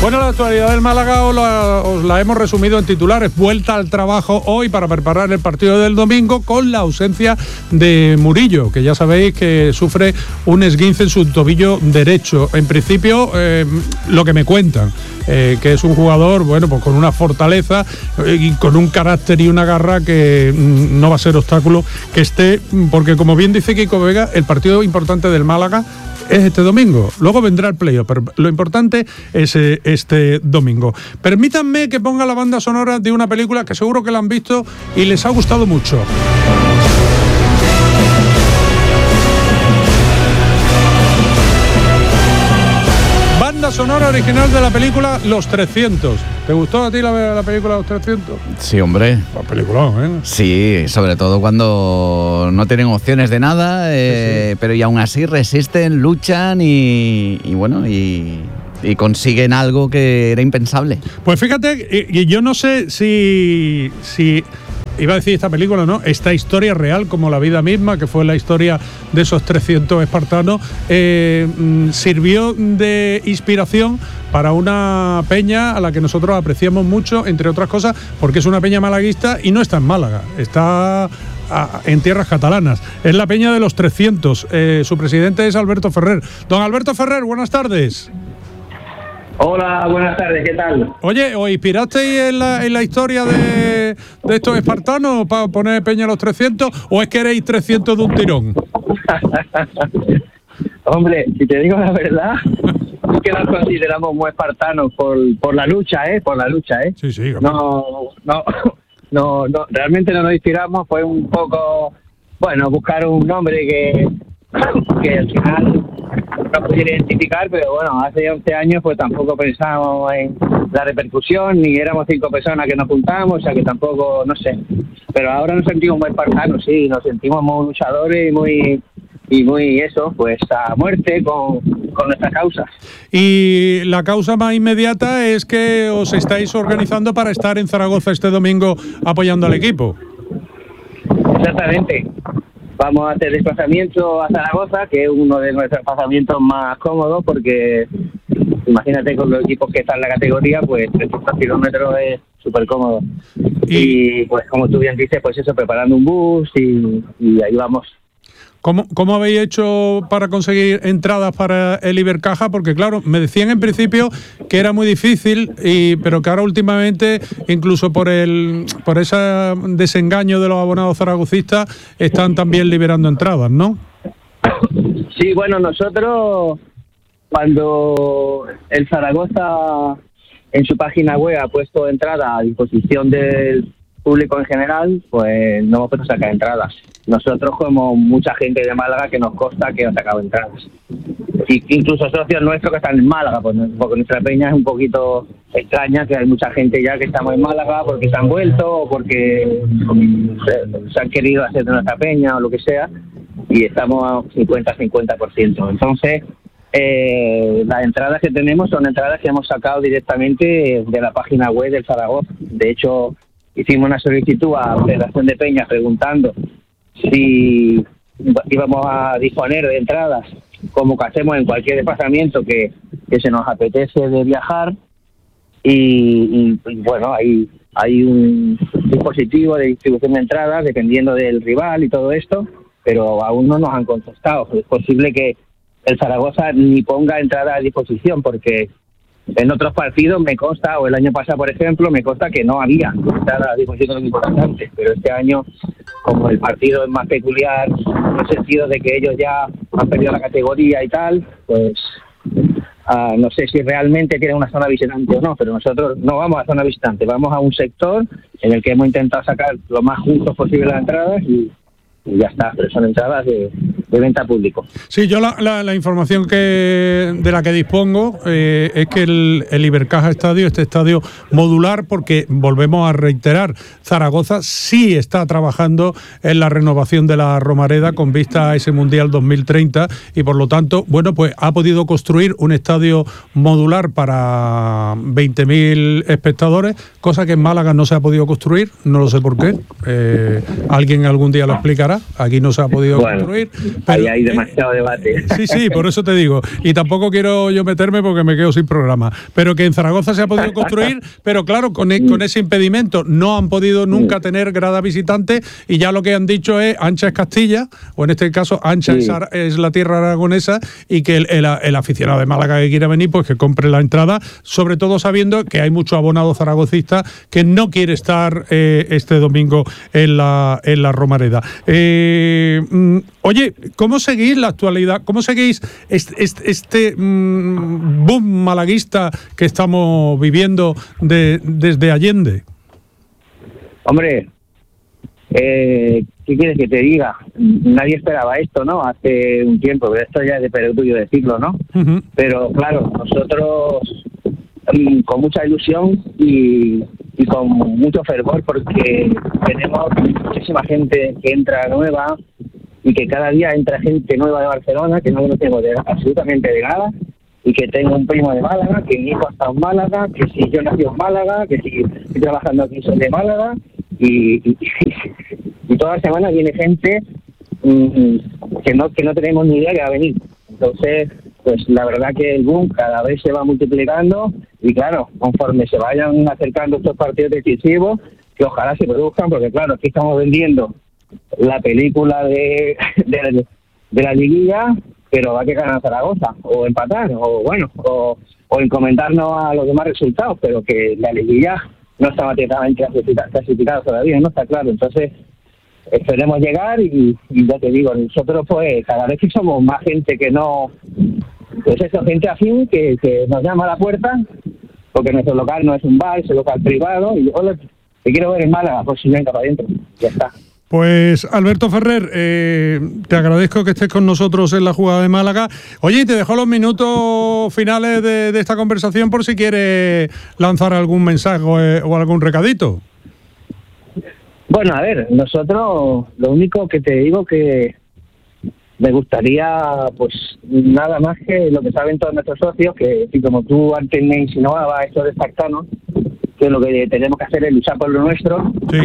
Bueno, la actualidad del Málaga os la hemos resumido en titulares. Vuelta al trabajo hoy para preparar el partido del domingo con la ausencia de Murillo, que ya sabéis que sufre un esguince en su tobillo derecho. En principio, lo que me cuentan, que es un jugador, bueno, pues con una fortaleza y con un carácter y una garra que no va a ser obstáculo que esté, porque como bien dice Kiko Vega, el partido importante del Málaga es este domingo. Luego vendrá el playoff, pero lo importante es este domingo. Permítanme que ponga la banda sonora de una película que seguro que la han visto y les ha gustado mucho. Banda sonora original de la película Los 300. ¿Te gustó a ti la película Los 300? Sí, hombre. La película, ¿eh? Sí, sobre todo cuando no tienen opciones de nada, sí. Pero y aún así resisten, luchan y consiguen algo que era impensable. Pues fíjate, y yo no sé si iba a decir esta película, ¿no? Esta historia real, como la vida misma, que fue la historia de esos 300 espartanos, sirvió de inspiración para una peña a la que nosotros apreciamos mucho, entre otras cosas, porque es una peña malaguista y no está en Málaga, está en tierras catalanas. Es la peña de los 300. Su presidente es Alberto Ferrer. Don Alberto Ferrer, buenas tardes. Hola, buenas tardes, ¿qué tal? Oye, ¿os inspirasteis en la historia de estos espartanos para poner peña a los 300 o es que erais 300 de un tirón? Hombre, si te digo la verdad, es que nos consideramos muy espartanos por la lucha, Por la lucha, Sí, sí. No, realmente no nos inspiramos, fue un poco, bueno, buscar un nombre que al final no pudiera identificar, pero bueno, hace 11 años pues tampoco pensábamos en la repercusión, ni éramos 5 personas que nos juntamos, o sea que tampoco, no sé. Pero ahora nos sentimos muy espartanos, sí, nos sentimos muy luchadores y muy eso, pues a muerte con nuestras causas. Y la causa más inmediata es que os estáis organizando para estar en Zaragoza este domingo apoyando al equipo. Exactamente. Vamos a hacer desplazamiento a Zaragoza, que es uno de nuestros desplazamientos más cómodos, porque imagínate con los equipos que están en la categoría, pues 300 kilómetros es súper cómodo. Y pues como tú bien dices, pues eso, preparando un bus y ahí vamos. ¿Cómo habéis hecho para conseguir entradas para el Ibercaja? Porque claro, me decían en principio que era muy difícil, pero que ahora últimamente, incluso por ese desengaño de los abonados zaragocistas, están también liberando entradas, ¿no? Sí, bueno, nosotros cuando el Zaragoza en su página web ha puesto entrada a disposición del público en general, pues no hemos podido sacar entradas. Nosotros, como mucha gente de Málaga, que nos consta que han sacado entradas. Y incluso socios nuestros que están en Málaga, pues, porque nuestra peña es un poquito extraña, que hay mucha gente ya que estamos en Málaga porque se han vuelto o porque se han querido hacer de nuestra peña o lo que sea, y estamos a 50-50%. Entonces, las entradas que tenemos son entradas que hemos sacado directamente de la página web del Zaragoza. De hecho, hicimos una solicitud a la Federación de Peñas preguntando si íbamos a disponer de entradas como que hacemos en cualquier desplazamiento que se nos apetece de viajar y bueno, hay un dispositivo de distribución de entradas dependiendo del rival y todo esto, pero aún no nos han contestado. Es posible que el Zaragoza ni ponga entrada a disposición, porque en otros partidos me consta, o el año pasado por ejemplo, me consta que no había entrada a disposición de los importantes, pero este año, como el partido es más peculiar en el sentido de que ellos ya han perdido la categoría y tal, pues no sé si realmente tienen una zona visitante o no, pero nosotros no vamos a zona visitante, vamos a un sector en el que hemos intentado sacar lo más justos posible las entradas y ya está, pero son entradas de venta público. Sí, yo la información de la que dispongo es que el Ibercaja Estadio, este estadio modular, porque volvemos a reiterar, Zaragoza sí está trabajando en la renovación de la Romareda con vista a ese Mundial 2030 y por lo tanto, bueno, pues ha podido construir un estadio modular para 20.000 espectadores, cosa que en Málaga no se ha podido construir, no lo sé por qué, alguien algún día lo explicará, aquí no se ha podido construir. ahí hay demasiado debate. Sí, por eso te digo. Y tampoco quiero yo meterme porque me quedo sin programa. Pero que en Zaragoza se ha podido construir, pero claro, con ese impedimento no han podido nunca tener grada visitante, y ya lo que han dicho es ancha es Castilla, o en este caso ancha es la tierra aragonesa, y que el aficionado de Málaga que quiera venir, pues que compre la entrada, sobre todo sabiendo que hay mucho abonado zaragocista que no quiere estar este domingo en la Romareda. Oye, ¿cómo seguís la actualidad? ¿Cómo seguís este boom malaguista que estamos viviendo desde Allende? Hombre, ¿qué quieres que te diga? Nadie esperaba esto, ¿no? Hace un tiempo, pero esto ya es de perogrullo decirlo, ¿no? Uh-huh. Pero claro, nosotros con mucha ilusión y con mucho fervor, porque tenemos muchísima gente que entra nueva y que cada día entra gente nueva de Barcelona, que no conocemos absolutamente de nada, y que tengo un primo de Málaga, que mi hijo está en Málaga, que si yo nací en Málaga, que si estoy trabajando aquí soy de Málaga, y toda la semana viene gente que no tenemos ni idea que va a venir. Entonces, pues la verdad que el boom cada vez se va multiplicando, y claro, conforme se vayan acercando estos partidos decisivos, que ojalá se produzcan, porque claro, aquí estamos vendiendo la película de la liguilla, pero va a que ganar Zaragoza, o empatar, o encomendarnos a los demás resultados, pero que la liguilla no está matemáticamente clasificada todavía, no está claro. Entonces, esperemos llegar y ya te digo, nosotros pues cada vez que somos más gente que no, pues eso, gente afín que nos llama a la puerta, porque nuestro local no es un bar, es un local privado, y hola, te quiero ver en Málaga, pues si venga para adentro, ya está. Pues Alberto Ferrer, te agradezco que estés con nosotros en la jugada de Málaga. Oye, y te dejo los minutos finales de esta conversación por si quieres lanzar algún mensaje o algún recadito. Bueno, a ver, nosotros lo único que te digo que me gustaría, pues nada más que lo que saben todos nuestros socios, que como tú antes me insinuabas esto de Spartanos, que lo que tenemos que hacer es luchar por lo nuestro. Sí.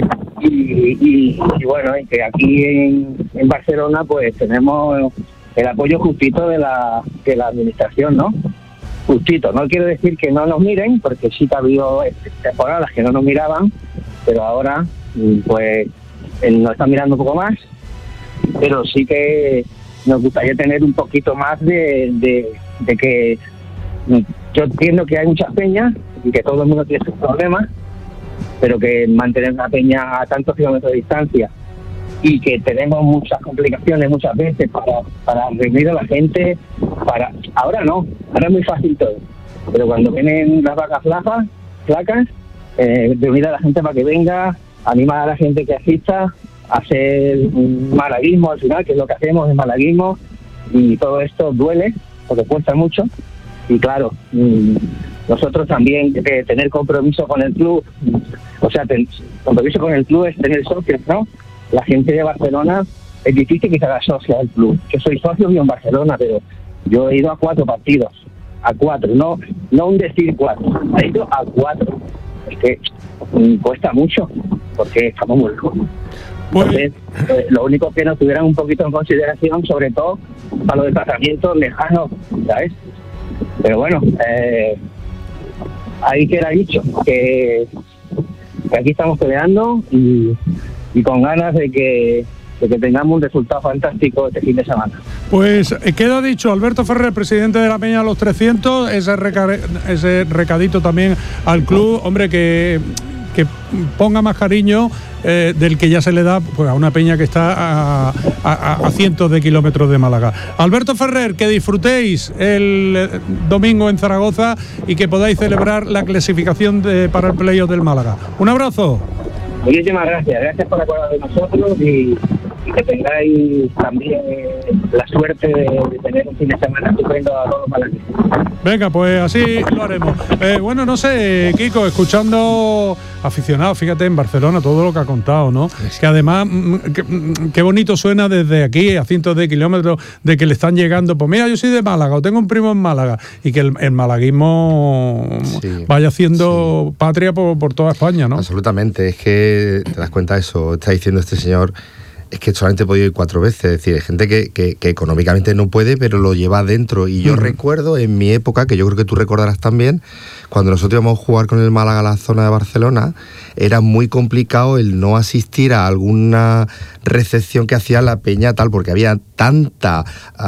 Y bueno, y que aquí en Barcelona pues tenemos el apoyo justito de la administración, ¿no? Justito, no quiero decir que no nos miren, porque sí que ha habido temporadas que no nos miraban, pero ahora pues nos están mirando un poco más, pero sí que nos gustaría tener un poquito más de que yo entiendo que hay muchas peñas y que todo el mundo tiene sus problemas, pero que mantener una peña a tantos kilómetros de distancia y que tenemos muchas complicaciones muchas veces para reunir a la gente, ahora es muy fácil todo, pero cuando vienen las vacas flacas, reunir a la gente para que venga, animar a la gente que asista, hacer un malaguismo al final, que es lo que hacemos, es malaguismo, y todo esto duele porque cuesta mucho. Y claro, nosotros también tener compromiso con el club, o sea, compromiso con el club es tener socios, ¿no? La gente de Barcelona es difícil que se haga socia del club. Yo soy socio mío en Barcelona, pero yo he ido a 4 partidos, no un decir 4, he ido a 4. Es que cuesta mucho, porque estamos muy lejos. Entonces, lo único que nos tuvieran un poquito en consideración, sobre todo para los desplazamientos lejanos, ¿sabes? Pero bueno, ahí queda dicho, que aquí estamos peleando y con ganas de que tengamos un resultado fantástico este fin de semana. Pues queda dicho. Alberto Ferrer, presidente de la Peña Los 300, ese recadito también al club, hombre, que ponga más cariño del que ya se le da pues a una peña que está a cientos de kilómetros de Málaga. Alberto Ferrer, que disfrutéis el domingo en Zaragoza y que podáis celebrar la clasificación para el playoff del Málaga. Un abrazo. Muchísimas gracias por acordar de nosotros y que tengáis también la suerte de tener un fin de semana estupendo a todos los malagueños. Venga, pues así lo haremos. Bueno, no sé, Kiko, escuchando aficionados, fíjate, en Barcelona todo lo que ha contado, ¿no? Sí. Que además, qué bonito suena desde aquí, a cientos de kilómetros, de que le están llegando, pues mira, yo soy de Málaga, o tengo un primo en Málaga, y que el malaguismo vaya haciendo patria por toda España, ¿no? Absolutamente, es que te das cuenta de eso, está diciendo este señor. es que solamente he podido ir 4 veces. Es decir, hay gente que económicamente no puede, pero lo lleva adentro. Y yo recuerdo en mi época, que yo creo que tú recordarás también, cuando nosotros íbamos a jugar con el Málaga a la zona de Barcelona, era muy complicado el no asistir a alguna recepción que hacía la peña tal, porque había tanta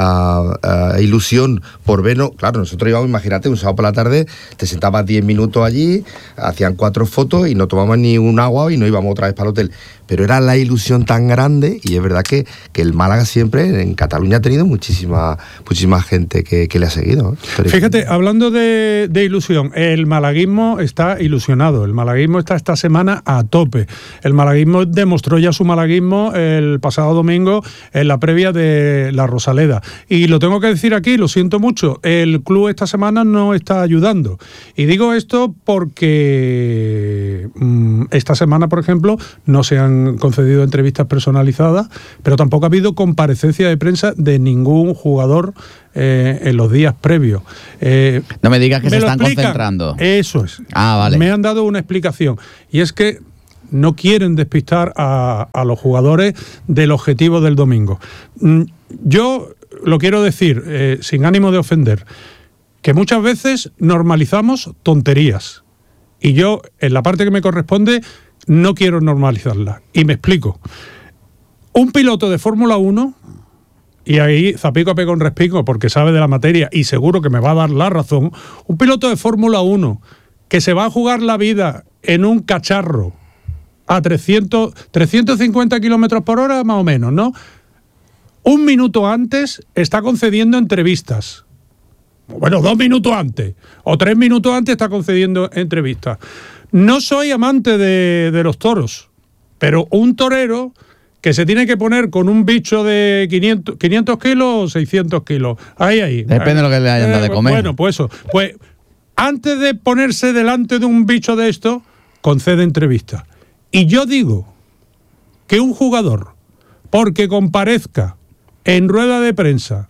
ilusión por vernos. Claro, nosotros íbamos, imagínate, un sábado por la tarde, te sentabas 10 minutos allí, hacían 4 fotos y no tomábamos ni un agua y no íbamos otra vez para el hotel. Pero era la ilusión tan grande, y es verdad que el Málaga siempre en Cataluña ha tenido muchísima gente que le ha seguido. Fíjate, hablando de ilusión, el malaguismo está ilusionado, el malaguismo está esta semana a tope. El malaguismo demostró ya su malaguismo el pasado domingo en la previa de la Rosaleda. Y lo tengo que decir aquí, lo siento mucho, el club esta semana no está ayudando. Y digo esto porque esta semana, por ejemplo, no se han concedido entrevistas personalizadas, pero tampoco ha habido comparecencia de prensa de ningún jugador en los días previos. No me digas que se están concentrando. Eso es. Vale. Me han dado una explicación, y es que no quieren despistar a los jugadores del objetivo del domingo. Yo lo quiero decir, sin ánimo de ofender, que muchas veces normalizamos tonterías, y yo, en la parte que me corresponde, no quiero normalizarla. Y me explico. Un piloto de Fórmula 1, y ahí zapico a con respico porque sabe de la materia y seguro que me va a dar la razón, un piloto de Fórmula 1 que se va a jugar la vida en un cacharro a 350 kilómetros por hora más o menos, ¿no? Un minuto antes está concediendo entrevistas. Bueno, 2 minutos antes o 3 minutos antes está concediendo entrevistas. No soy amante de los toros, pero un torero que se tiene que poner con un bicho de 500 kilos o 600 kilos. Ahí. Depende de lo que le hayan dado de comer. Bueno, pues eso. Pues antes de ponerse delante de un bicho de esto, concede entrevistas. Y yo digo que un jugador, porque comparezca en rueda de prensa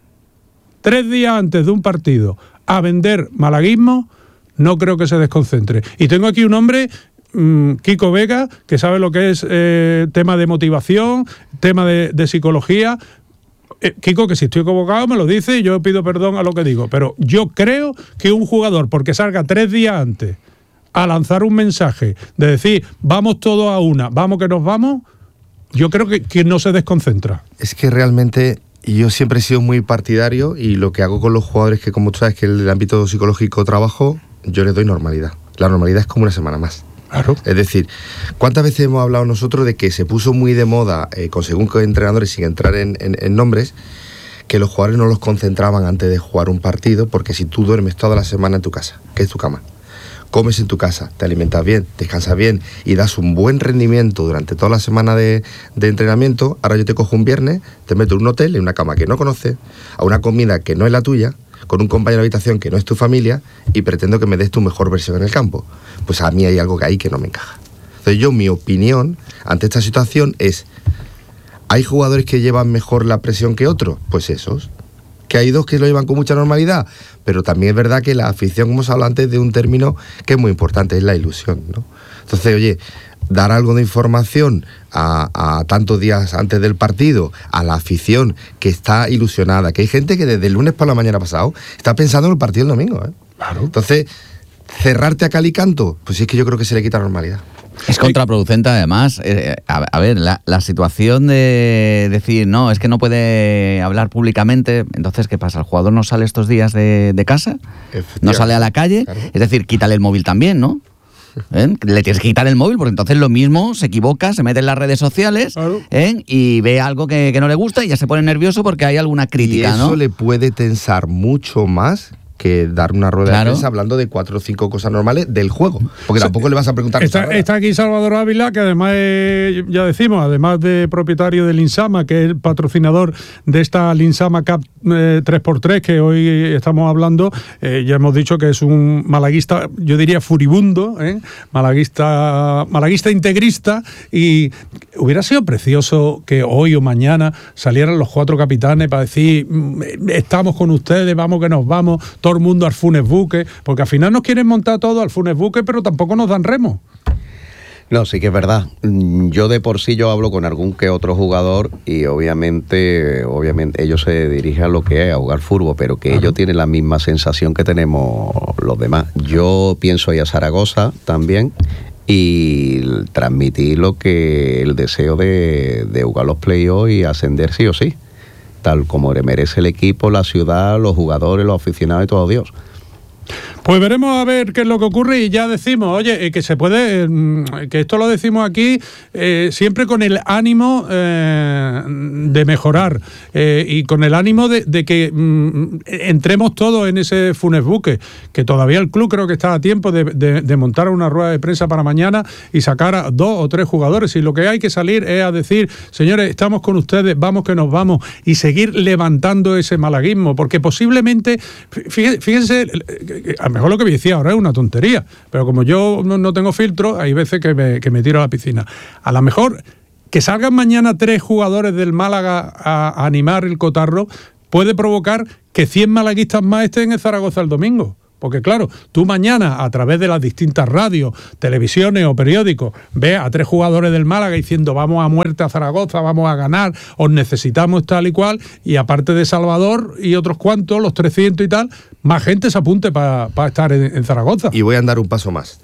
3 días antes de un partido a vender malaguismo, no creo que se desconcentre. Y tengo aquí un hombre, Kiko Vega, que sabe lo que es tema de motivación, tema de psicología. Kiko, que si estoy equivocado me lo dice y yo pido perdón a lo que digo. Pero yo creo que un jugador, porque salga 3 días antes a lanzar un mensaje de decir, vamos todos a una, vamos que nos vamos, yo creo que no se desconcentra. Es que realmente yo siempre he sido muy partidario, y lo que hago con los jugadores, que como tú sabes que en el ámbito psicológico trabajo, yo les doy normalidad. La normalidad es como una semana más. Claro. Es decir, ¿cuántas veces hemos hablado nosotros de que se puso muy de moda, con según qué entrenadores, sin entrar en nombres, que los jugadores no los concentraban antes de jugar un partido? Porque si tú duermes toda la semana en tu casa, que es tu cama, comes en tu casa, te alimentas bien, descansas bien y das un buen rendimiento durante toda la semana de entrenamiento, ahora yo te cojo un viernes, te meto en un hotel, en una cama que no conoces, a una comida que no es la tuya, con un compañero de habitación que no es tu familia, y pretendo que me des tu mejor versión en el campo. Pues a mí hay algo que ahí que no me encaja. Entonces yo, mi opinión ante esta situación es, ¿hay jugadores que llevan mejor la presión que otros? Pues esos. Que hay 2 que lo llevan con mucha normalidad, pero también es verdad que la afición, como se habla antes, de un término que es muy importante, es la ilusión, ¿no? Entonces, oye, dar algo de información a tantos días antes del partido a la afición que está ilusionada, que hay gente que desde el lunes por la mañana pasado está pensando en el partido del domingo, ¿eh? Claro. Entonces, cerrarte a cal y canto, pues sí, es que yo creo que se le quita normalidad. Es contraproducente además. A ver, la situación de decir, no, es que no puede hablar públicamente, entonces ¿qué pasa? ¿El jugador no sale estos días de casa? ¿No sale a la calle? Claro. Es decir, quítale el móvil también, ¿no? Le tienes que quitar el móvil, porque entonces lo mismo, se equivoca, se mete en las redes sociales, claro, y ve algo que no le gusta y ya se pone nervioso porque hay alguna crítica, y eso, ¿no? Le puede tensar mucho más que dar una rueda de prensa hablando de 4 o 5 cosas normales del juego, porque tampoco le vas a preguntar. Está aquí Salvador Ávila, que además es, ya decimos, además de propietario del Linsama, que es el patrocinador de esta Linsama Cup 3x3 que hoy estamos hablando. Ya hemos dicho que es un malaguista, yo diría furibundo, malaguista integrista, y hubiera sido precioso que hoy o mañana salieran los 4 capitanes para decir, estamos con ustedes, vamos que nos vamos, todo el mundo al Funes Buque, porque al final nos quieren montar todo al Funes Buque, pero tampoco nos dan remo. No, sí que es verdad. Yo de por sí yo hablo con algún que otro jugador y obviamente ellos se dirigen a lo que es, a jugar fútbol, pero que ellos tienen la misma sensación que tenemos los demás. Yo pienso ir a Zaragoza también y transmitir el deseo de jugar los playoffs y ascender sí o sí, tal como merece el equipo, la ciudad, los jugadores, los aficionados y todo Dios. Pues veremos a ver qué es lo que ocurre y ya decimos, oye, que se puede, que esto lo decimos aquí siempre con el ánimo de mejorar y con el ánimo de que entremos todos en ese Funes buque, que todavía el club creo que está a tiempo de montar una rueda de prensa para mañana y sacar a 2 o 3 jugadores. Y lo que hay que salir es a decir, señores, estamos con ustedes, vamos que nos vamos, y seguir levantando ese malaguismo, porque posiblemente, fíjense, a lo mejor lo que me decía ahora es una tontería, pero como yo no tengo filtro, hay veces que me tiro a la piscina. A lo mejor que salgan mañana 3 jugadores del Málaga a animar el cotarro puede provocar que 100 malaguistas más estén en Zaragoza el domingo. Porque claro, tú mañana a través de las distintas radios, televisiones o periódicos ves a 3 jugadores del Málaga diciendo vamos a muerte a Zaragoza, vamos a ganar, os necesitamos tal y cual, y aparte de Salvador y otros cuantos, los 300 y tal, más gente se apunte para estar en Zaragoza. Y voy a andar un paso más.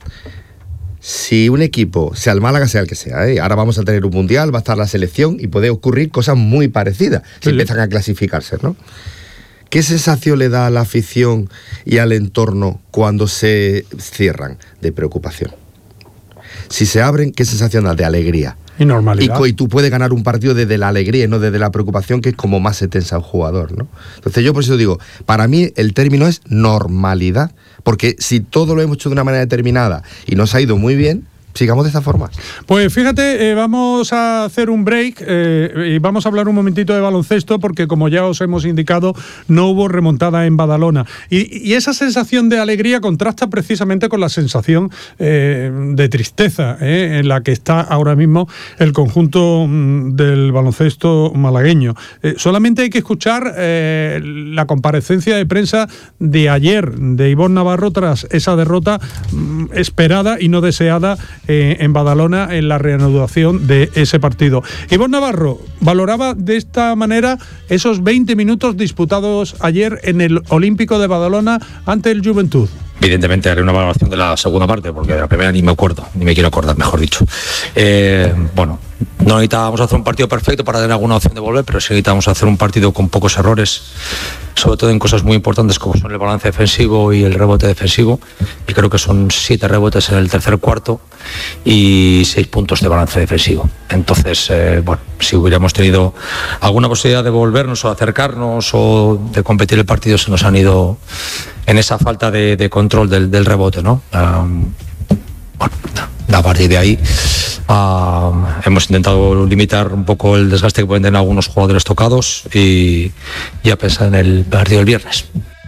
Si un equipo, sea el Málaga, sea el que sea, ahora vamos a tener un mundial, va a estar la selección y puede ocurrir cosas muy parecidas si empiezan a clasificarse, ¿no? ¿Qué sensación le da a la afición y al entorno cuando se cierran? De preocupación. Si se abren, ¿qué sensación da? De alegría. Y normalidad. Y tú puedes ganar un partido desde la alegría y no desde la preocupación, que es como más se tensa un jugador, ¿no? Entonces yo por eso digo, para mí el término es normalidad, porque si todo lo hemos hecho de una manera determinada y nos ha ido muy bien, sigamos de esta forma. Pues fíjate, vamos a hacer un break y vamos a hablar un momentito de baloncesto, porque como ya os hemos indicado, no hubo remontada en Badalona. Y esa sensación de alegría contrasta precisamente con la sensación de tristeza en la que está ahora mismo el conjunto del baloncesto malagueño. Solamente hay que escuchar la comparecencia de prensa de ayer de Ivonne Navarro tras esa derrota esperada y no deseada en Badalona en la reanudación de ese partido. Ivonne Navarro valoraba de esta manera esos 20 minutos disputados ayer en el Olímpico de Badalona ante el Juventud. Evidentemente haré una valoración de la segunda parte, porque de la primera ni me acuerdo, ni me quiero acordar, mejor dicho. Bueno, no necesitábamos hacer un partido perfecto para tener alguna opción de volver, pero sí necesitábamos hacer un partido con pocos errores, sobre todo en cosas muy importantes como son el balance defensivo y el rebote defensivo, y creo que son 7 rebotes en el tercer cuarto y 6 puntos de balance defensivo. Entonces, bueno, si hubiéramos tenido alguna posibilidad de volvernos o acercarnos o de competir el partido, se nos han ido en esa falta de control del rebote, ¿no? Bueno, a partir de ahí hemos intentado limitar un poco el desgaste que pueden tener algunos jugadores tocados y a pensar en el partido del viernes.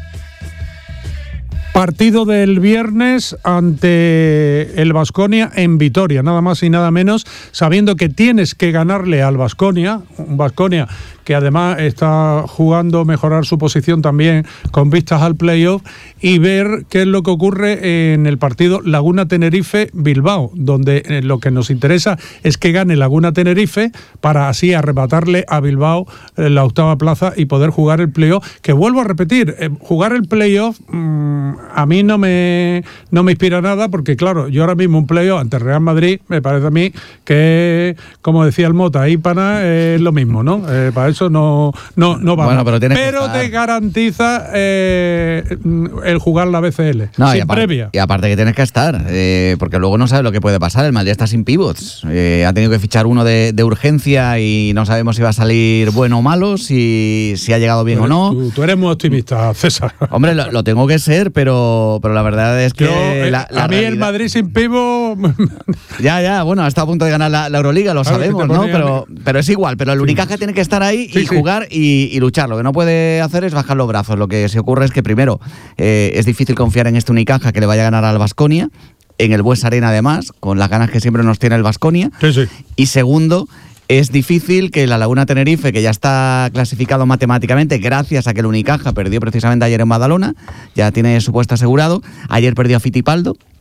Partido del viernes ante el Baskonia en Vitoria, nada más y nada menos, sabiendo que tienes que ganarle al Baskonia, un Baskonia que además está jugando mejorar su posición también con vistas al playoff, y ver qué es lo que ocurre en el partido Laguna-Tenerife-Bilbao, donde lo que nos interesa es que gane Laguna-Tenerife para así arrebatarle a Bilbao la 8ª plaza y poder jugar el playoff, que vuelvo a repetir, jugar el playoff a mí no me inspira nada, porque claro, yo ahora mismo un playoff ante el Real Madrid me parece a mí que, como decía el Mota, ahí para es lo mismo, ¿no? Para eso no va. Bueno, pero te garantiza el jugar la BCL, no, sin previa. Y aparte que tienes que estar, porque luego no sabes lo que puede pasar. El Madrid está sin pivots. Ha tenido que fichar uno de urgencia y no sabemos si va a salir bueno o malo, si ha llegado bien o no. Tú eres muy optimista, César. Hombre, lo tengo que ser, pero la verdad es que a mí el Madrid sin pivot ya, bueno, está a punto de ganar la Euroliga, lo sabemos, ¿no? Pero es igual, pero el Unicaja tiene que estar ahí y jugar y luchar. Lo que no puede hacer es bajar los brazos. Lo que se ocurre es que primero es difícil confiar en este Unicaja que le vaya a ganar al Baskonia, en el Bues Arena además, con las ganas que siempre nos tiene el Baskonia. Y segundo, es difícil que la Laguna Tenerife, que ya está clasificado matemáticamente gracias a que el Unicaja perdió precisamente ayer en Badalona, ya tiene su puesto asegurado. Ayer perdió a Fittipaldo,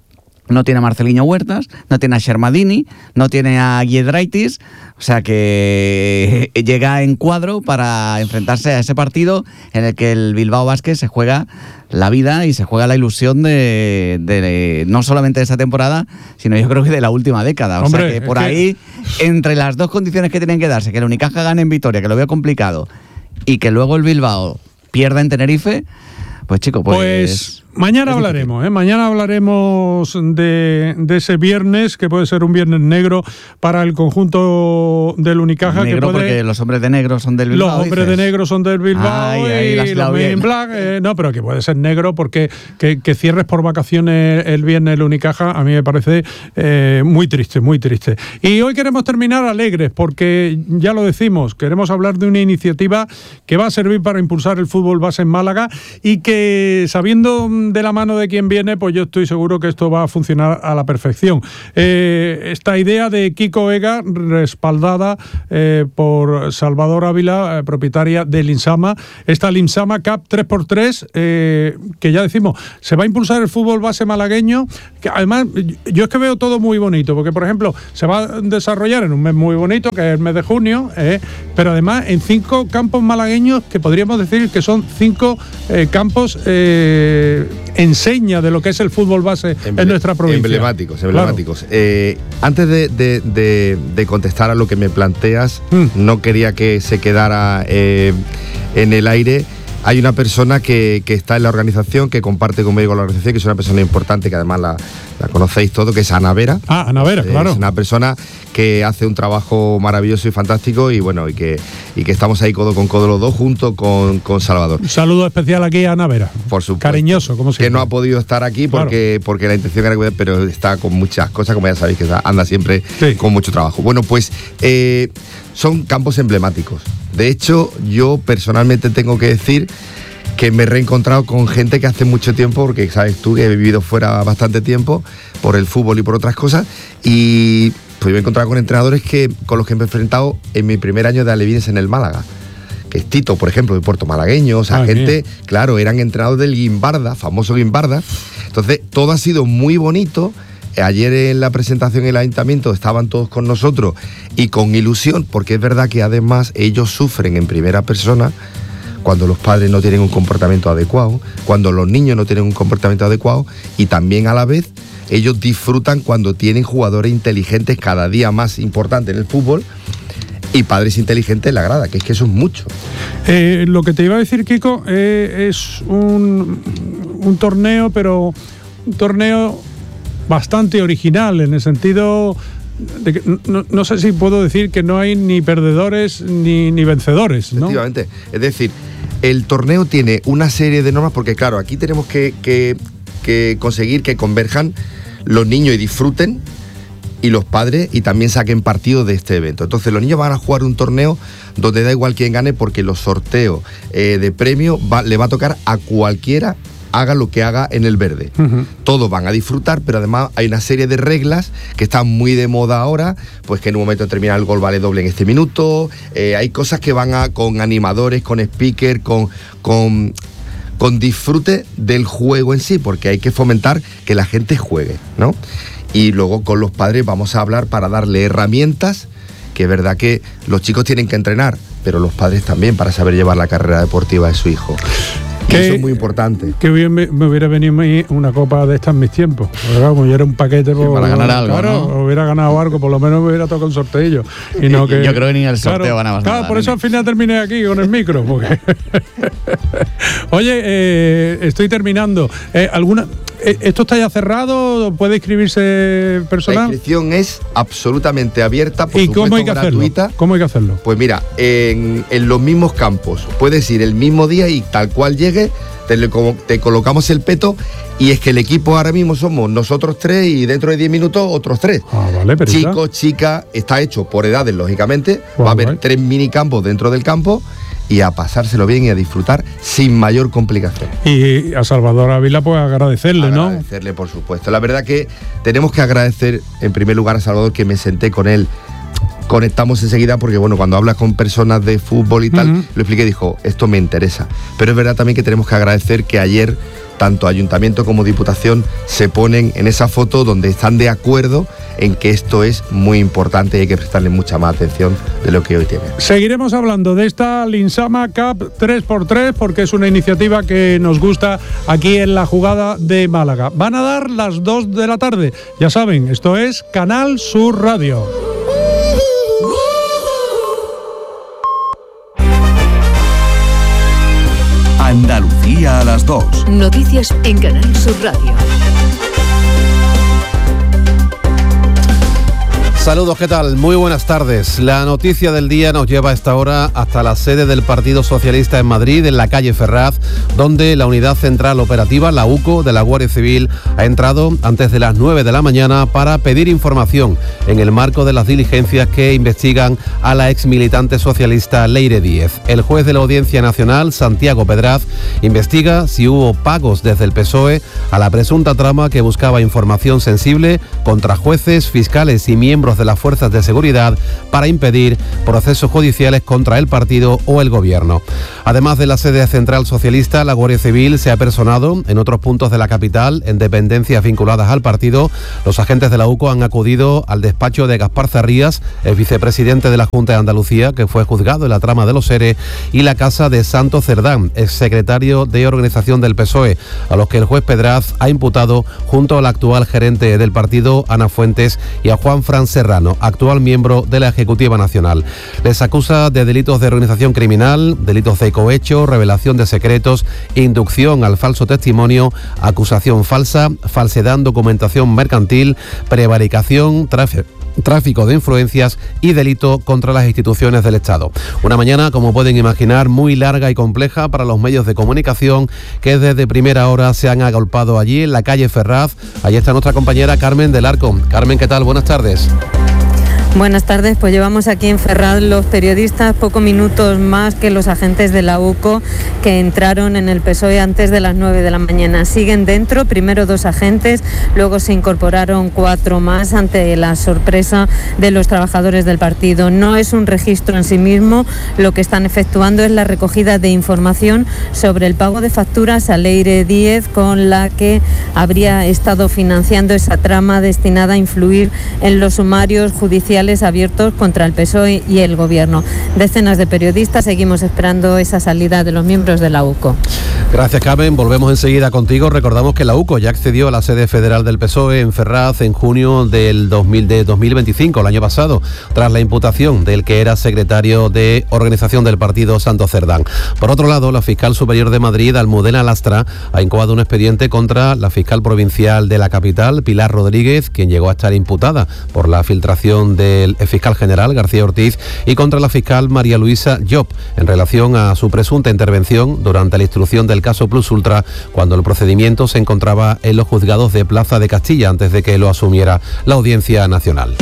no tiene a Marceliño Huertas, no tiene a Shermadini, no tiene a Giedraitis, o sea que llega en cuadro para enfrentarse a ese partido en el que el Bilbao Basket se juega la vida y se juega la ilusión de no solamente de esta temporada, sino yo creo que de la última década. Hombre, o sea que por ahí, entre las dos condiciones que tienen que darse, que el Unicaja gane en Vitoria, que lo veo complicado, y que luego el Bilbao pierda en Tenerife, pues chico, pues mañana hablaremos, Mañana hablaremos de ese viernes, que puede ser un viernes negro para el conjunto del Unicaja. Negro que puede... porque los hombres de negro son del Bilbao. Los hombres de negro son del Bilbao y los Men in Black. No, pero que puede ser negro porque que cierres por vacaciones el viernes el Unicaja, a mí me parece muy triste, muy triste. Y hoy queremos terminar alegres porque, ya lo decimos, queremos hablar de una iniciativa que va a servir para impulsar el fútbol base en Málaga y que, sabiendo de la mano de quien viene, pues yo estoy seguro que esto va a funcionar a la perfección. Esta idea de Kiko Vega, respaldada por Salvador Ávila, propietaria del Linsama, esta Linsama Cup 3x3, que ya decimos, se va a impulsar el fútbol base malagueño, que además yo es que veo todo muy bonito, porque por ejemplo, se va a desarrollar en un mes muy bonito, que es el mes de junio, pero además en 5 campos malagueños, que podríamos decir que son 5 campos enseña de lo que es el fútbol base en nuestra provincia. Emblemáticos. Claro. Antes de contestar a lo que me planteas, no quería que se quedara en el aire. Hay una persona que está en la organización, que comparte conmigo la organización, que es una persona importante, que además la conocéis todo, que es Ana Vera. Ana Vera, claro. Es una persona que hace un trabajo maravilloso y fantástico, y bueno, y que estamos ahí codo con codo los dos, junto con Salvador. Un saludo especial aquí a Ana Vera. Por supuesto. Cariñoso, como siempre. Que no ha podido estar aquí porque la intención era cuidar, pero está con muchas cosas, como ya sabéis, que anda siempre con mucho trabajo. Bueno, pues son campos emblemáticos. De hecho, yo personalmente tengo que decir que me he reencontrado con gente que hace mucho tiempo, porque sabes tú que he vivido fuera bastante tiempo por el fútbol y por otras cosas, y pues me he encontrado con entrenadores con los que me he enfrentado en mi primer año de alevines en el Málaga, que es Tito, por ejemplo, de Puerto Malagueño, o sea, gente, claro, eran entrenadores del Guimbarda, famoso Guimbarda. Entonces, todo ha sido muy bonito. Ayer en la presentación en el ayuntamiento estaban todos con nosotros y con ilusión, porque es verdad que además ellos sufren en primera persona cuando los padres no tienen un comportamiento adecuado, cuando los niños no tienen un comportamiento adecuado, y también a la vez ellos disfrutan cuando tienen jugadores inteligentes cada día más importantes en el fútbol y padres inteligentes en la grada, que es que eso es mucho. Lo que te iba a decir, Kiko, es un torneo, pero un torneo bastante original, en el sentido de que no sé si puedo decir que no hay ni perdedores ni vencedores, ¿no? Efectivamente. Es decir, el torneo tiene una serie de normas, porque claro, aquí tenemos que conseguir que converjan los niños y disfruten, y los padres, y también saquen partido de este evento. Entonces los niños van a jugar un torneo donde da igual quién gane, porque los sorteos de premio le va a tocar a cualquiera, haga lo que haga en el verde. Todos van a disfrutar, pero además hay una serie de reglas que están muy de moda ahora, pues que en un momento determinado el gol vale doble en este minuto, hay cosas que van con animadores, con speaker, con disfrute del juego en sí, porque hay que fomentar que la gente juegue, ¿no? Y luego con los padres vamos a hablar para darle herramientas, que es verdad que los chicos tienen que entrenar, pero los padres también, para saber llevar la carrera deportiva de su hijo. Y eso es muy importante. Qué bien me hubiera venido a mí una copa de estas en mis tiempos. Como yo era un paquete para ganar algo, claro, ¿no? Hubiera ganado algo, por lo menos me hubiera tocado un sorteo. Y no que, yo creo que ni el sorteo ganabas nada. Claro, por eso al final terminé aquí con el micro. Porque Oye, estoy terminando. ¿Esto está ya cerrado? ¿Puede inscribirse personal? La inscripción es absolutamente abierta, por ¿Y supuesto, cómo hay que gratuita. hacerlo? ¿Cómo hay que hacerlo? Pues mira, en los mismos campos. Puedes ir el mismo día y tal cual llegue, te colocamos el peto, y es que el equipo ahora mismo somos nosotros 3 y dentro de 10 minutos otros 3. Vale, pero chicos, chicas, está hecho por edades, lógicamente. Va a haber 3 minicampos dentro del campo, y a pasárselo bien y a disfrutar sin mayor complicación. Y a Salvador Ávila, pues agradecerle, ¿no? Agradecerle, por supuesto. La verdad que tenemos que agradecer, en primer lugar, a Salvador, que me senté con él. Conectamos enseguida, porque bueno, cuando hablas con personas de fútbol y tal, lo expliqué y dijo, esto me interesa. Pero es verdad también que tenemos que agradecer que ayer tanto ayuntamiento como diputación se ponen en esa foto donde están de acuerdo en que esto es muy importante y hay que prestarle mucha más atención de lo que hoy tiene. Seguiremos hablando de esta Linsama Cup 3x3 porque es una iniciativa que nos gusta aquí en La Jugada de Málaga. Van a dar las 2 de la tarde. Ya saben, esto es Canal Sur Radio. Andalucía a las 2. Noticias en Canal Sur Radio. Saludos, ¿qué tal? Muy buenas tardes. La noticia del día nos lleva a esta hora hasta la sede del Partido Socialista en Madrid, en la calle Ferraz, donde la Unidad Central Operativa, la UCO, de la Guardia Civil, ha entrado antes de las 9 de la mañana para pedir información en el marco de las diligencias que investigan a la exmilitante socialista Leire Díez. El juez de la Audiencia Nacional, Santiago Pedraz, investiga si hubo pagos desde el PSOE a la presunta trama que buscaba información sensible contra jueces, fiscales y miembros de las fuerzas de seguridad para impedir procesos judiciales contra el partido o el gobierno. Además de la sede central socialista, la Guardia Civil se ha personado en otros puntos de la capital, en dependencias vinculadas al partido. Los agentes de la UCO han acudido al despacho de Gaspar Zarrías, el vicepresidente de la Junta de Andalucía, que fue juzgado en la trama de los ERE, y la casa de Santos Cerdán, exsecretario de organización del PSOE, a los que el juez Pedraz ha imputado junto al actual gerente del partido, Ana Fuentes, y a Juan Fran Serrano, actual miembro de la Ejecutiva Nacional. Les acusa de delitos de organización criminal, delitos de cohecho, revelación de secretos, inducción al falso testimonio, acusación falsa, falsedad en documentación mercantil, prevaricación, tráfico de influencias y delito contra las instituciones del Estado. Una mañana, como pueden imaginar, muy larga y compleja para los medios de comunicación que desde primera hora se han agolpado allí en la calle Ferraz. Allí está nuestra compañera Carmen del Arco. Carmen, ¿qué tal? Buenas tardes. Buenas tardes, pues llevamos aquí en Ferraz los periodistas pocos minutos más que los agentes de la UCO que entraron en el PSOE antes de las 9 de la mañana. Siguen dentro, primero 2 agentes, luego se incorporaron 4 más ante la sorpresa de los trabajadores del partido. No es un registro en sí mismo, lo que están efectuando es la recogida de información sobre el pago de facturas a Leire Díez, con la que habría estado financiando esa trama destinada a influir en los sumarios judiciales abiertos contra el PSOE y el Gobierno. Decenas de periodistas seguimos esperando esa salida de los miembros de la UCO. Gracias, Carmen. Volvemos enseguida contigo. Recordamos que la UCO ya accedió a la sede federal del PSOE en Ferraz en junio de 2025, el año pasado, tras la imputación del que era secretario de organización del partido, Santos Cerdán. Por otro lado, la fiscal superior de Madrid, Almudena Lastra, ha incoado un expediente contra la fiscal provincial de la capital, Pilar Rodríguez, quien llegó a estar imputada por la filtración del fiscal general García Ortiz, y contra la fiscal María Luisa Llop, en relación a su presunta intervención durante la instrucción del caso Plus Ultra, cuando el procedimiento se encontraba en los juzgados de Plaza de Castilla antes de que lo asumiera la Audiencia Nacional.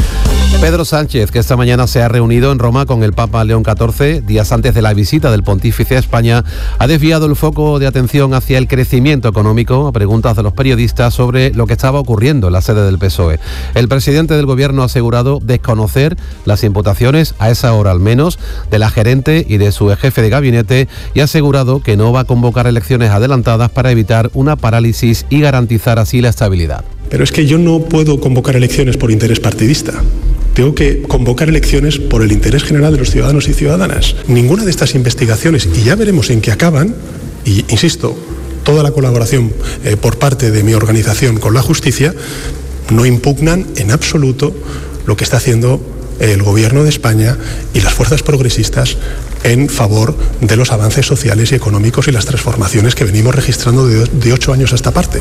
Pedro Sánchez, que esta mañana se ha reunido en Roma con el Papa León XIV, días antes de la visita del pontífice a España, ha desviado el foco de atención hacia el crecimiento económico a preguntas de los periodistas sobre lo que estaba ocurriendo en la sede del PSOE. El presidente del Gobierno ha asegurado desconocer las imputaciones, a esa hora al menos, de la gerente y de su jefe de gabinete, y ha asegurado que no va a convocar elecciones adelantadas para evitar una parálisis y garantizar así la estabilidad. Pero es que yo no puedo convocar elecciones por interés partidista. Tengo que convocar elecciones por el interés general de los ciudadanos y ciudadanas. Ninguna de estas investigaciones, y ya veremos en qué acaban, y insisto, toda la colaboración por parte de mi organización con la justicia, no impugnan en absoluto lo que está haciendo el Gobierno de España y las fuerzas progresistas en favor de los avances sociales y económicos y las transformaciones que venimos registrando de 8 años a esta parte.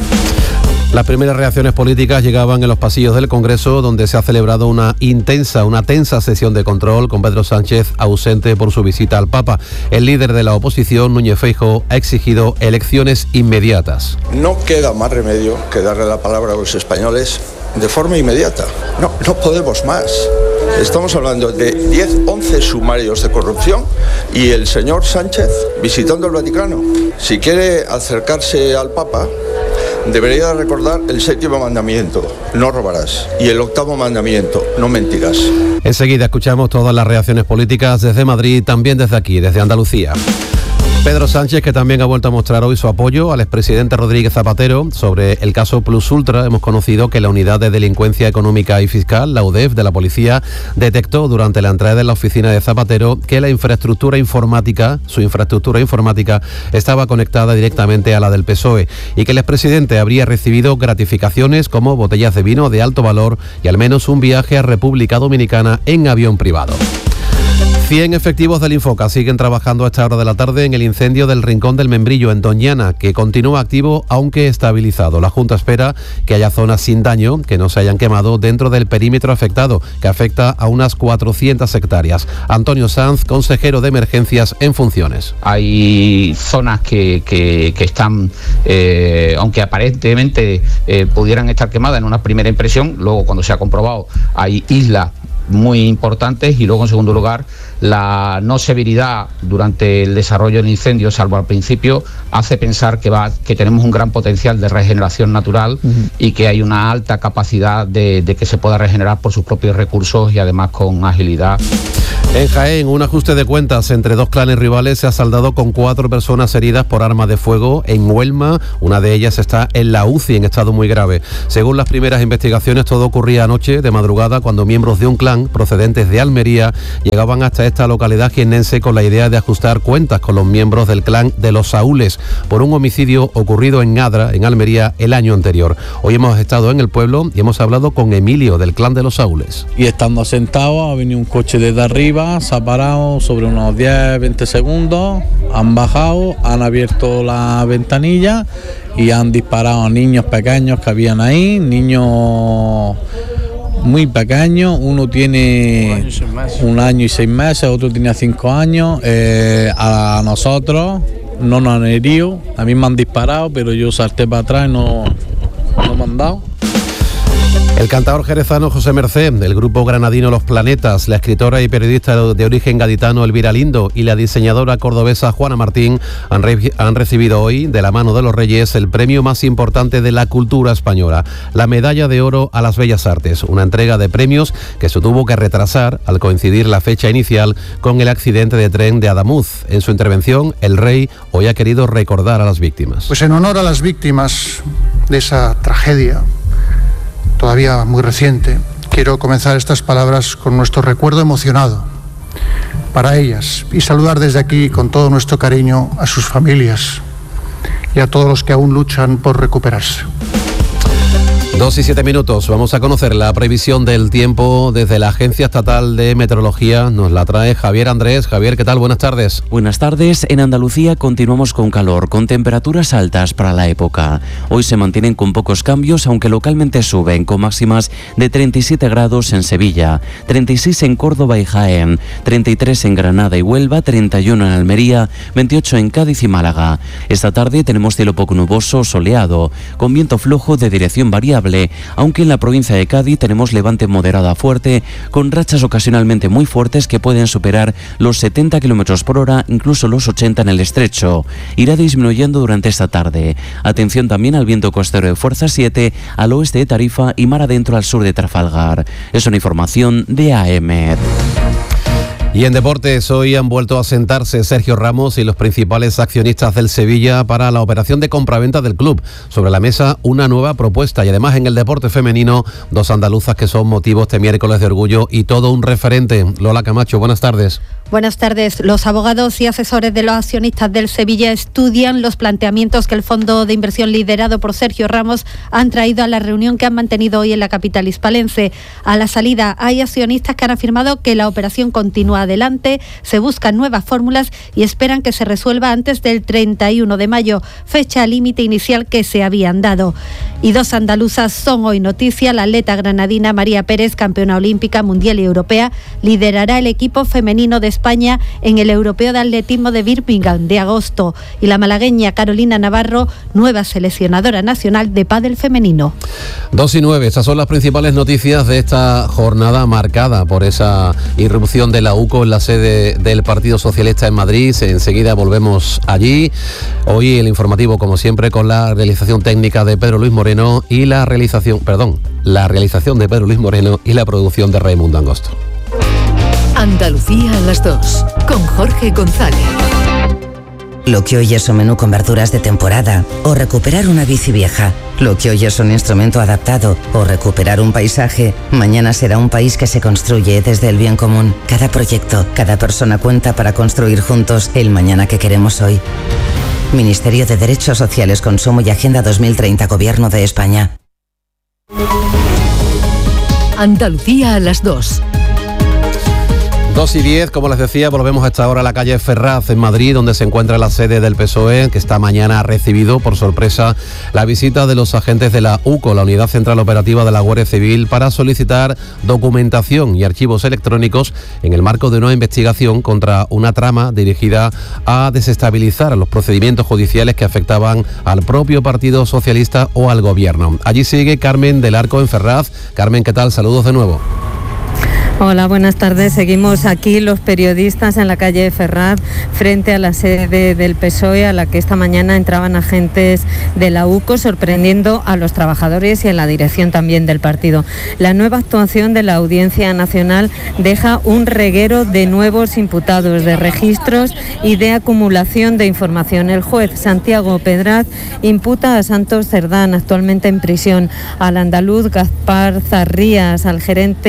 Las primeras reacciones políticas llegaban en los pasillos del Congreso, donde se ha celebrado una tensa sesión de control con Pedro Sánchez ausente por su visita al Papa. El líder de la oposición, Núñez Feijóo, ha exigido elecciones inmediatas. No queda más remedio que darle la palabra a los españoles de forma inmediata. No podemos más. Estamos hablando de 10, 11 sumarios de corrupción y el señor Sánchez visitando el Vaticano. Si quiere acercarse al Papa, debería recordar el 7º mandamiento, no robarás, y el 8º mandamiento, no mentirás. Enseguida escuchamos todas las reacciones políticas desde Madrid, también desde aquí, desde Andalucía. Pedro Sánchez, que también ha vuelto a mostrar hoy su apoyo al expresidente Rodríguez Zapatero sobre el caso Plus Ultra. Hemos conocido que la Unidad de Delincuencia Económica y Fiscal, la UDEF, de la policía, detectó durante la entrada en la oficina de Zapatero que su infraestructura informática estaba conectada directamente a la del PSOE y que el expresidente habría recibido gratificaciones como botellas de vino de alto valor y al menos un viaje a República Dominicana en avión privado. 100 efectivos del Infoca siguen trabajando a esta hora de la tarde en el incendio del Rincón del Membrillo en Doñana, que continúa activo aunque estabilizado. La Junta espera que haya zonas sin daño, que no se hayan quemado dentro del perímetro afectado, que afecta a unas 400 hectáreas. Antonio Sanz, consejero de Emergencias en funciones. Hay zonas que están, aunque aparentemente pudieran estar quemadas en una primera impresión, luego cuando se ha comprobado hay islas muy importantes y luego en segundo lugar la no severidad durante el desarrollo del incendio, salvo al principio, hace pensar que tenemos un gran potencial de regeneración natural y que hay una alta capacidad de que se pueda regenerar por sus propios recursos y además con agilidad. En Jaén, un ajuste de cuentas entre dos clanes rivales se ha saldado con 4 personas heridas por arma de fuego en Huelma. Una de ellas está en la UCI en estado muy grave. Según las primeras investigaciones, todo ocurría anoche de madrugada cuando miembros de un clan procedentes de Almería llegaban hasta esta localidad jiennense con la idea de ajustar cuentas con los miembros del clan de los Saúles por un homicidio ocurrido en Adra, en Almería, el año anterior. Hoy hemos estado en el pueblo y hemos hablado con Emilio del clan de los Saúles. Y estando sentados ha venido un coche desde arriba, se ha parado sobre unos 10-20 segundos, han bajado, han abierto la ventanilla y han disparado a niños pequeños que habían ahí, niños muy pequeños, uno tiene 1 año y 6 meses, otro tiene 5 años, a nosotros no nos han herido, a mí me han disparado, pero yo salté para atrás y no me han dado. El cantador jerezano José Mercé, del grupo granadino Los Planetas, la escritora y periodista de origen gaditano Elvira Lindo y la diseñadora cordobesa Juana Martín han recibido hoy, de la mano de los Reyes, el premio más importante de la cultura española, la Medalla de Oro a las Bellas Artes, una entrega de premios que se tuvo que retrasar al coincidir la fecha inicial con el accidente de tren de Adamuz. En su intervención, el rey hoy ha querido recordar a las víctimas. Pues en honor a las víctimas de esa tragedia todavía muy reciente, quiero comenzar estas palabras con nuestro recuerdo emocionado para ellas y saludar desde aquí con todo nuestro cariño a sus familias y a todos los que aún luchan por recuperarse. 2:07. Vamos a conocer la previsión del tiempo desde la Agencia Estatal de Meteorología. Nos la trae Javier Andrés. Javier, ¿qué tal? Buenas tardes. Buenas tardes. En Andalucía continuamos con calor, con temperaturas altas para la época. Hoy se mantienen con pocos cambios, aunque localmente suben, con máximas de 37 grados en Sevilla, 36 en Córdoba y Jaén, 33 en Granada y Huelva, 31 en Almería, 28 en Cádiz y Málaga. Esta tarde tenemos cielo poco nuboso, soleado, con viento flojo de dirección variable, aunque en la provincia de Cádiz tenemos levante moderado a fuerte, con rachas ocasionalmente muy fuertes que pueden superar los 70 km por hora, incluso los 80 en el estrecho. Irá disminuyendo durante esta tarde. Atención también al viento costero de fuerza 7 al oeste de Tarifa y mar adentro al sur de Trafalgar. Es una información de AEMET. Y en deportes, hoy han vuelto a sentarse Sergio Ramos y los principales accionistas del Sevilla para la operación de compraventa del club. Sobre la mesa, una nueva propuesta y además en el deporte femenino, 2 andaluzas que son motivos este miércoles de orgullo y todo un referente. Lola Camacho, buenas tardes. Buenas tardes. Los abogados y asesores de los accionistas del Sevilla estudian los planteamientos que el fondo de inversión liderado por Sergio Ramos han traído a la reunión que han mantenido hoy en la capital hispalense. A la salida hay accionistas que han afirmado que la operación continúa adelante, se buscan nuevas fórmulas y esperan que se resuelva antes del 31 de mayo, fecha límite inicial que se habían dado. Y 2 andaluzas son hoy noticia. La atleta granadina María Pérez, campeona olímpica, mundial y europea, liderará el equipo femenino de España en el Europeo de Atletismo de Birmingham de agosto. Y la malagueña Carolina Navarro, nueva seleccionadora nacional de pádel femenino. 2:09, estas son las principales noticias de esta jornada marcada por esa irrupción de la UCO en la sede del Partido Socialista en Madrid. Enseguida volvemos allí. Hoy el informativo, como siempre, con la realización técnica de Pedro Luis Moreno y la realización de Pedro Luis Moreno y la producción de Raimundo Angosto. Andalucía a las 2, con Jorge González. Lo que hoy es un menú con verduras de temporada o recuperar una bici vieja. Lo que hoy es un instrumento adaptado o recuperar un paisaje, mañana será un país que se construye desde el bien común. Cada proyecto, cada persona cuenta para construir juntos el mañana que queremos hoy. Ministerio de Derechos Sociales, Consumo y Agenda 2030, Gobierno de España. Andalucía a las 2. 2:10, como les decía, volvemos a esta hora a la calle Ferraz en Madrid, donde se encuentra la sede del PSOE, que esta mañana ha recibido por sorpresa la visita de los agentes de la UCO, la Unidad Central Operativa de la Guardia Civil, para solicitar documentación y archivos electrónicos en el marco de una investigación contra una trama dirigida a desestabilizar los procedimientos judiciales que afectaban al propio Partido Socialista o al Gobierno. Allí sigue Carmen del Arco en Ferraz. Carmen, ¿qué tal? Saludos de nuevo. Hola, buenas tardes. Seguimos aquí los periodistas en la calle Ferraz, frente a la sede del PSOE, a la que esta mañana entraban agentes de la UCO, sorprendiendo a los trabajadores y a la dirección también del partido. La nueva actuación de la Audiencia Nacional deja un reguero de nuevos imputados, de registros y de acumulación de información. El juez Santiago Pedraz imputa a Santos Cerdán, actualmente en prisión, al andaluz Gaspar Zarrías, a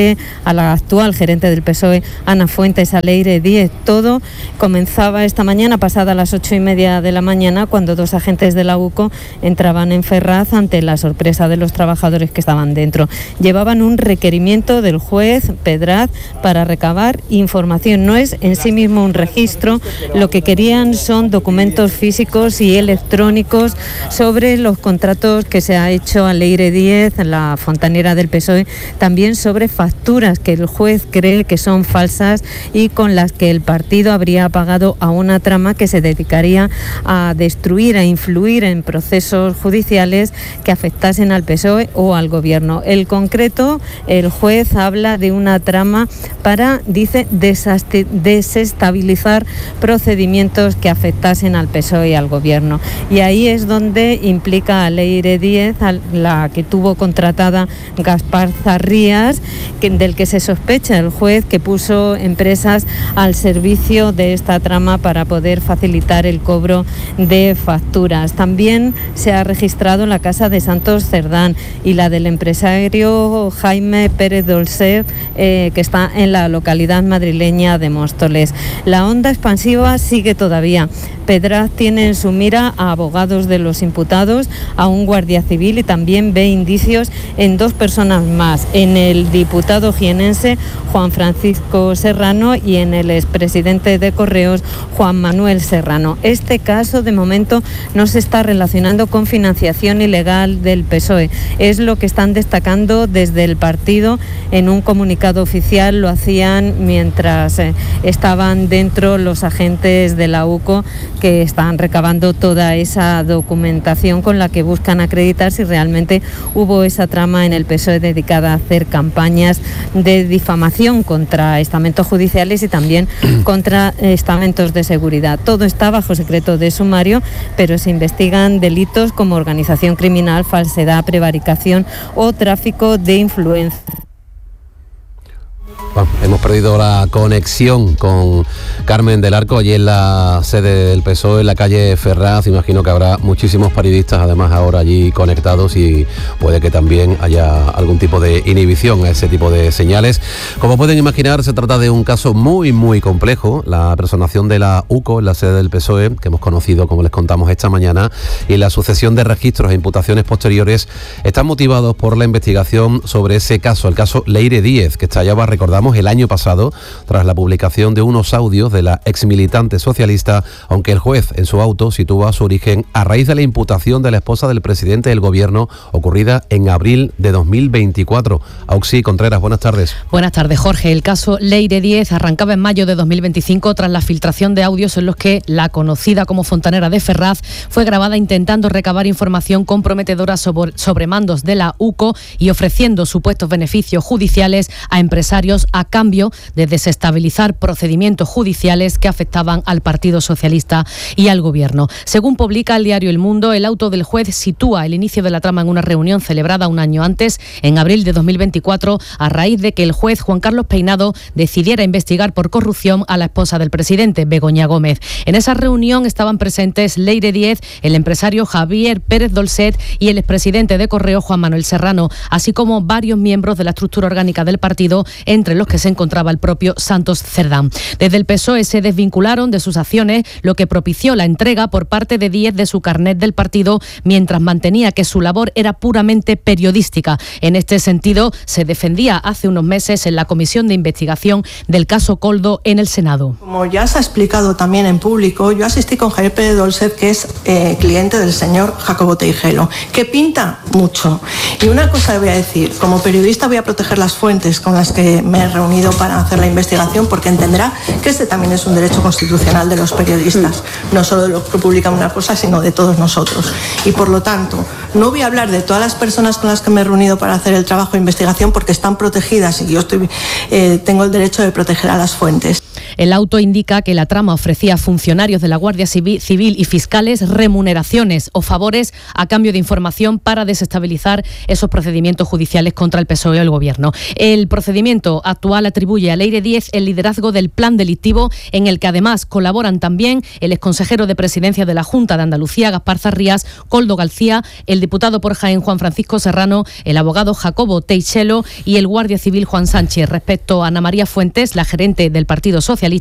la actual gerente del PSOE, Ana Fuentes, a Leire Díez. Todo comenzaba esta mañana, pasada las 8:30 de la mañana, cuando dos agentes de la UCO entraban en Ferraz ante la sorpresa de los trabajadores que estaban dentro. Llevaban un requerimiento del juez Pedraz para recabar información. No es en sí mismo un registro, lo que querían son documentos físicos y electrónicos sobre los contratos que se ha hecho a Leire Díez, la fontanera del PSOE, también sobre facturas que el juez cree que son falsas y con las que el partido habría pagado a una trama que se dedicaría a destruir, a influir en procesos judiciales que afectasen al PSOE o al Gobierno. En concreto, el juez habla de una trama para, dice, desestabilizar procedimientos que afectasen al PSOE y al Gobierno. Y ahí es donde implica a Leire Díez, a la que tuvo contratada Gaspar Zarrías, del que se sospecha el juez que puso empresas al servicio de esta trama para poder facilitar el cobro de facturas. También se ha registrado la casa de Santos Cerdán y la del empresario Jaime Pérez Dolcer, que está en la localidad madrileña de Móstoles. La onda expansiva sigue todavía. Pedraz tiene en su mira a abogados de los imputados, a un guardia civil, y también ve indicios en dos personas más, en el diputado jienense Juan Francisco Serrano y en el expresidente de Correos, Juan Manuel Serrano. Este caso, de momento, no se está relacionando con financiación ilegal del PSOE. Es lo que están destacando desde el partido en un comunicado oficial. Lo hacían mientras estaban dentro los agentes de la UCO, que están recabando toda esa documentación con la que buscan acreditar si realmente hubo esa trama en el PSOE dedicada a hacer campañas de difamación contra estamentos judiciales y también contra estamentos de seguridad. Todo está bajo secreto de sumario, pero se investigan delitos como organización criminal, falsedad, prevaricación o tráfico de influencia. Bueno, hemos perdido la conexión con Carmen del Arco, allí en la sede del PSOE, en la calle Ferraz. Imagino que habrá muchísimos periodistas además ahora allí conectados y puede que también haya algún tipo de inhibición a ese tipo de señales. Como pueden imaginar, se trata de un caso muy, muy complejo. La personación de la UCO en la sede del PSOE, que hemos conocido, como les contamos esta mañana, y la sucesión de registros e imputaciones posteriores están motivados por la investigación sobre ese caso, el caso Leire Díez, que estallaba, recordamos, el año pasado tras la publicación de unos audios de la exmilitante socialista, aunque el juez en su auto sitúa su origen a raíz de la imputación de la esposa del presidente del Gobierno ocurrida en abril de 2024. Auxi Contreras, buenas tardes. Buenas tardes, Jorge. El caso Leire Díez arrancaba en mayo de 2025 tras la filtración de audios en los que la conocida como fontanera de Ferraz fue grabada intentando recabar información comprometedora sobre mandos de la UCO y ofreciendo supuestos beneficios judiciales a empresarios a cambio de desestabilizar procedimientos judiciales que afectaban al Partido Socialista y al Gobierno. Según publica el diario El Mundo, el auto del juez sitúa el inicio de la trama en una reunión celebrada un año antes, en abril de 2024, a raíz de que el juez Juan Carlos Peinado decidiera investigar por corrupción a la esposa del presidente, Begoña Gómez. En esa reunión estaban presentes Leire Díez, el empresario Javier Pérez Dolcet y el expresidente de Correo, Juan Manuel Serrano, así como varios miembros de la estructura orgánica del partido, entre los que se encontraba el propio Santos Cerdán. Desde el PSOE se desvincularon de sus acciones, lo que propició la entrega por parte de Díez de su carnet del partido, mientras mantenía que su labor era puramente periodística. En este sentido, se defendía hace unos meses en la comisión de investigación del caso Koldo en el Senado. Como ya se ha explicado también en público, yo asistí con Javier Pérez Dolcet, que es cliente del señor Jacobo Teijelo, que pinta mucho. Y una cosa voy a decir, como periodista voy a proteger las fuentes con las que me he reunido para hacer la investigación, porque entenderá que este también es un derecho constitucional de los periodistas, no solo de los que publican una cosa, sino de todos nosotros. Y por lo tanto, no voy a hablar de todas las personas con las que me he reunido para hacer el trabajo de investigación, porque están protegidas y yo tengo el derecho de proteger a las fuentes. El auto indica que la trama ofrecía a funcionarios de la Guardia Civil y fiscales remuneraciones o favores a cambio de información para desestabilizar esos procedimientos judiciales contra el PSOE o el Gobierno. El procedimiento actual atribuye a Leire Díez el liderazgo del plan delictivo, en el que además colaboran también el exconsejero de Presidencia de la Junta de Andalucía, Gaspar Zarrías, Koldo García, el diputado por Jaén, Juan Francisco Serrano, el abogado Jacobo Teijelo y el guardia civil Juan Sánchez. Respecto a Ana María Fuentes, la gerente del Partido Socialista,